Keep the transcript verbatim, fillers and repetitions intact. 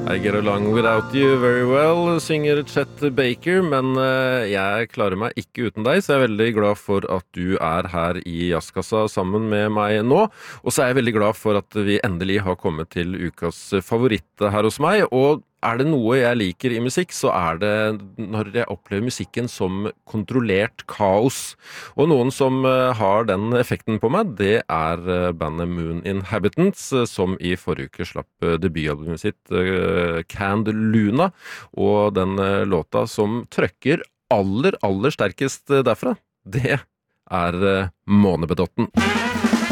I get along without you very well, synger Chet Baker, men jeg klarer meg ikke uten deg, så jeg er veldig glad for at du er her i Jazzkassa sammen med meg nå. Og så er jeg veldig glad for at vi endelig har kommet til ukas favoritt her hos meg, og er det noe jeg liker i musikk, så er det når jeg opplever musikken som kontrollert kaos. Og noen som har den effekten på meg, det er bandet Moon Inhabitants, som i forrige uke slapp debutalbumet sitt, Canned Luna, og den låta som trøkker aller, aller sterkest derfra, det er Månebedotten.